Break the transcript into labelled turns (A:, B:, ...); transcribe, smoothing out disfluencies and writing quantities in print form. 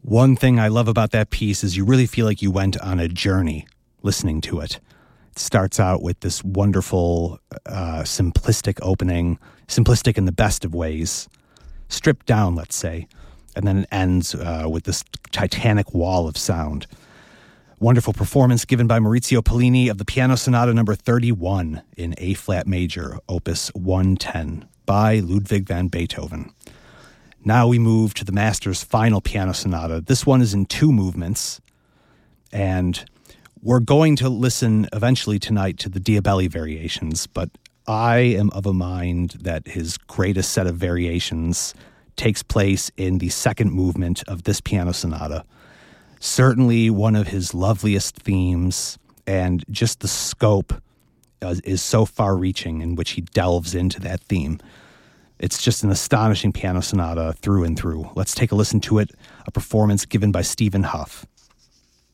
A: One thing I love about that piece is you really feel like you went on a journey listening to it. It starts out with this wonderful, simplistic opening, simplistic in the best of ways, stripped down, let's say, and then it ends with this titanic wall of sound. Wonderful performance given by Maurizio Pollini of the Piano Sonata number 31 in A-flat major, opus 110, by Ludwig van Beethoven. Now we move to the master's final piano sonata. This one is in 2 movements, and we're going to listen eventually tonight to the Diabelli variations, but I am of a mind that his greatest set of variations takes place in the second movement of this piano sonata. Certainly one of his loveliest themes, and just the scope is so far-reaching in which he delves into that theme. It's just an astonishing piano sonata through and through. Let's take a listen to it, a performance given by Stephen Huff.